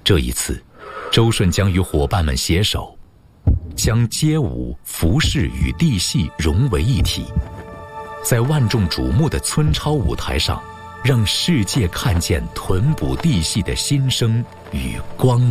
这一次，周顺将与伙伴们携手，将街舞、服饰与地戏融为一体，在万众瞩目的村超舞台上，让世界看见屯补地戏的新生与光。